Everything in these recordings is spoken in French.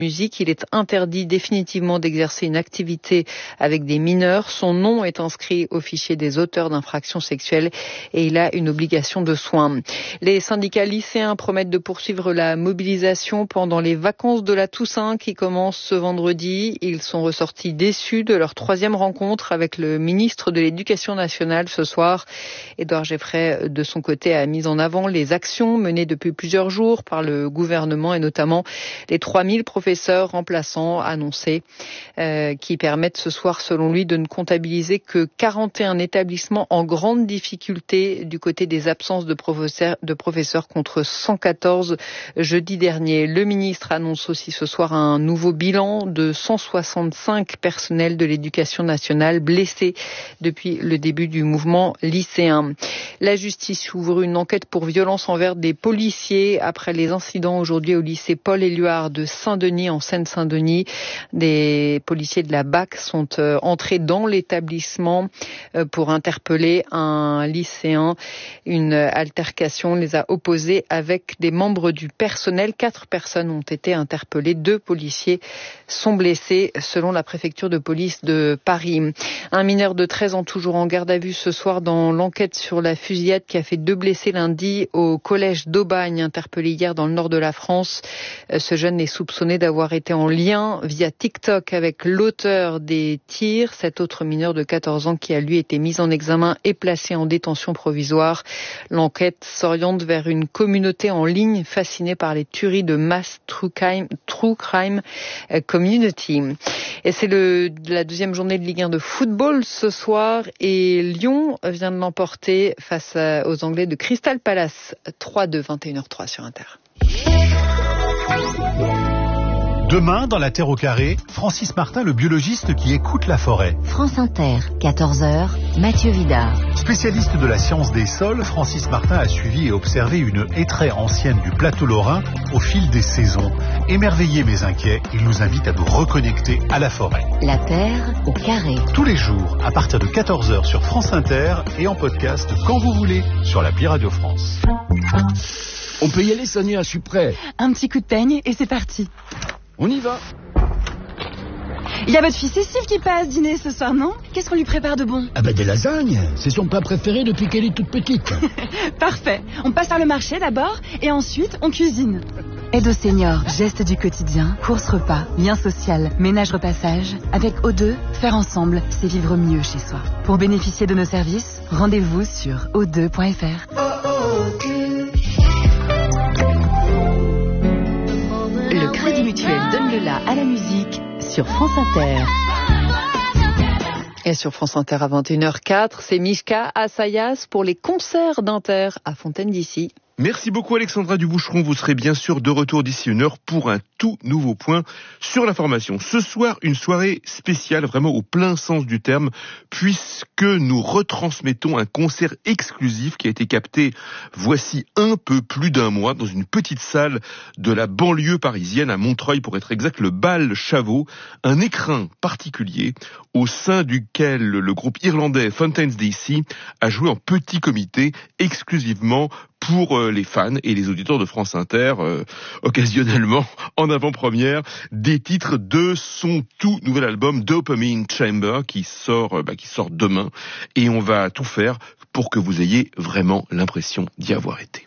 musique. Il est interdit définitivement d'exercer une activité avec des mineurs. Son nom est inscrit au fichier des auteurs d'infractions sexuelles et il a une obligation de soins. Les syndicats lycéens promettent de poursuivre la mobilisation pendant les vacances de la Toussaint qui commencent ce vendredi. Ils sont ressortis déçus de leur troisième rencontre avec le ministre de l'Éducation nationale ce soir. Édouard Geoffrey, de son côté, a mis en avant les actions menées depuis plusieurs jours par le gouvernement et notamment les 3000 professeurs remplaçants annoncés qui permettent ce soir, selon lui, de ne comptabiliser que 41 établissements en grande difficulté du côté des absences de professeurs contre 114 jeudi dernier. Le ministre annonce aussi ce soir un nouveau bilan de 165 personnels de l'éducation nationale blessés depuis le début du mouvement lycéen. La justice ouvre une enquête pour violence envers des policiers après les incidents aujourd'hui au lycée Paul-Éluard de Saint-Denis en Seine-Saint-Denis. Des policiers de la BAC sont entrés dans l'établissement pour interpeller un lycéen. Une altercation les a opposés avec des membres du personnel. 4 personnes ont été interpellées. 2 policiers sont blessés selon la préfecture de police de Paris. Un mineur de 13 ans toujours en garde à vue ce soir dans l'enquête sur la fusillade qui a fait 2 blessés lundi au collège d'Aubagne, interpellé hier dans le nord de la France. Ce jeune est soupçonné d'avoir été en lien via TikTok avec l'auteur des tirs. Cet autre mineur de 14 ans qui a lui été mis en examen et placé en détention provisoire. L'enquête s'oriente vers une communauté en ligne fascinée par les tueries de masse True Crime Community. Et c'est la deuxième journée de Ligue 1 de football ce soir et Lyon vient de l'emporter face aux Anglais de Crystal Palace 3-2, 21h03 sur Inter. Demain, dans la Terre au carré, Francis Martin, le biologiste qui écoute la forêt. France Inter, 14h, Mathieu Vidard. Spécialiste de la science des sols, Francis Martin a suivi et observé une hêtraie ancienne du plateau lorrain au fil des saisons. Émerveillé mais inquiet, il nous invite à nous reconnecter à la forêt. La Terre au carré. Tous les jours, à partir de 14h sur France Inter et en podcast quand vous voulez sur l'appli Radio France. On peut y aller, Sonia, je suis prêt. Un petit coup de peigne et c'est parti. On y va. Il y a votre fille Cécile qui passe dîner ce soir, non? Qu'est-ce qu'on lui prépare de bon? Ah ben des lasagnes. C'est son plat préféré depuis qu'elle est toute petite. Parfait. On passe par le marché d'abord et ensuite on cuisine. Aide aux seniors, gestes du quotidien, courses repas, lien social, ménage repassage. Avec O2, faire ensemble, c'est vivre mieux chez soi. Pour bénéficier de nos services, rendez-vous sur o2.fr. Le Crédit Mutuel donne le la à la musique sur France Inter. Et sur France Inter à 21h04, c'est Mishka Assayas pour les concerts d'Inter à Fontaine d'ici. Merci beaucoup Alexandra Duboucheron, vous serez bien sûr de retour d'ici 1 heure pour un tout nouveau point sur l'information. Ce soir, une soirée spéciale, vraiment au plein sens du terme, puisque nous retransmettons un concert exclusif qui a été capté voici un peu plus d'1 mois dans une petite salle de la banlieue parisienne à Montreuil pour être exact, le Bal Chavot, un écrin particulier au sein duquel le groupe irlandais Fontaines DC a joué en petit comité exclusivement pour les fans et les auditeurs de France Inter, occasionnellement en avant-première, des titres de son tout nouvel album Dopamine Chamber qui sort demain. Et on va tout faire pour que vous ayez vraiment l'impression d'y avoir été.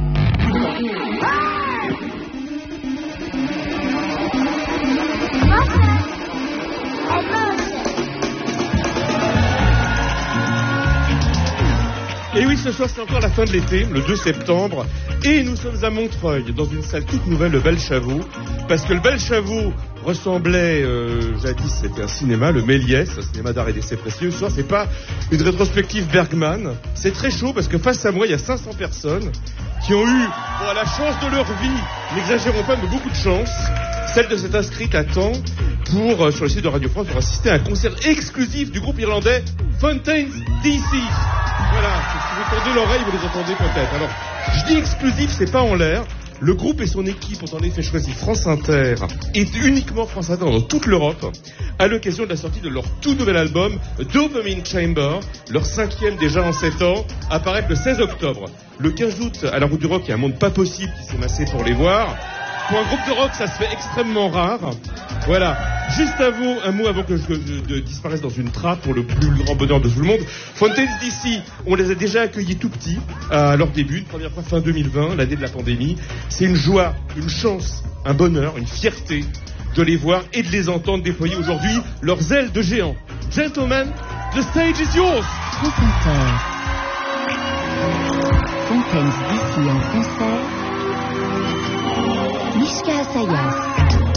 Et oui, ce soir, c'est encore la fin de l'été, le 2 septembre, et nous sommes à Montreuil, dans une salle toute nouvelle, le Bal Chavot, parce que le Bal Chavot ressemblait, jadis, c'était un cinéma, le Méliès, un cinéma d'art et d'essai précieux. Ce soir, c'est pas une rétrospective Bergman, c'est très chaud, parce que face à moi, il y a 500 personnes qui ont eu, la chance de leur vie, n'exagérons pas, mais beaucoup de chance, celle de s'être inscrite à temps pour, sur le site de Radio France, pour assister à un concert exclusif du groupe irlandais Fontaines DC. Voilà, si vous tendez l'oreille, vous les entendez peut-être. Alors, je dis exclusif, c'est pas en l'air. Le groupe et son équipe ont en effet choisi France Inter, et uniquement France Inter dans toute l'Europe, à l'occasion de la sortie de leur tout nouvel album, Dopamine Chamber, leur 5e déjà en 7 ans, apparaître le 16 octobre. Le 15 août, à la Route du Rock, il y a un monde pas possible qui s'est massé pour les voir. Pour un groupe de rock, ça se fait extrêmement rare. Voilà. Juste un mot avant que je disparaisse dans une trappe pour le plus grand bonheur de tout le monde. Fontaines DC, on les a déjà accueillis tout petits à leur début, première fois fin 2020, l'année de la pandémie. C'est une joie, une chance, un bonheur, une fierté de les voir et de les entendre déployer aujourd'hui leurs ailes de géants. Gentlemen, the stage is yours. France Inter. Fontaines DC en concert. Mishka Asayas.